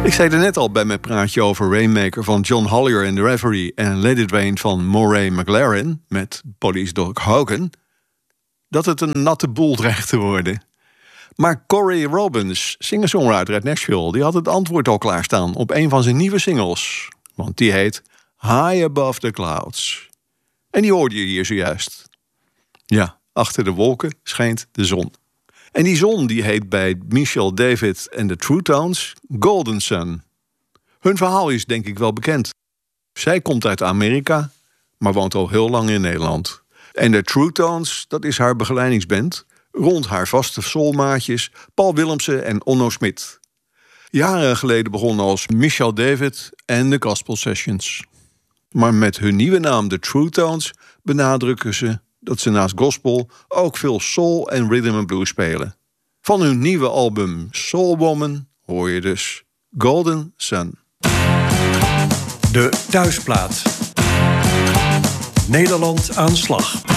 Ik zei er net al bij mijn praatje over Rainmaker van John Hollier en The Reverie en Let It Rain van Moray McLaren met Police Dog Hogan, dat het een natte boel dreigt te worden. Maar Corey Robbins, singer-songwriter uit Nashville, die had het antwoord al klaarstaan op een van zijn nieuwe singles. Want die heet High Above the Clouds. En die hoorde je hier zojuist. Ja, achter de wolken schijnt de zon. En die zon die heet bij Michelle David en de True Tones Golden Sun. Hun verhaal is denk ik wel bekend. Zij komt uit Amerika, maar woont al heel lang in Nederland. En de True Tones, dat is haar begeleidingsband, rond haar vaste soulmaatjes Paul Willemsen en Onno Smit. Jaren geleden begonnen als Michelle David en de Gospel Sessions. Maar met hun nieuwe naam, de True Tones, benadrukken ze dat ze naast gospel ook veel soul en rhythm and blues spelen. Van hun nieuwe album Soul Woman hoor je dus Golden Sun. De thuisplaat. Nederland aan slag.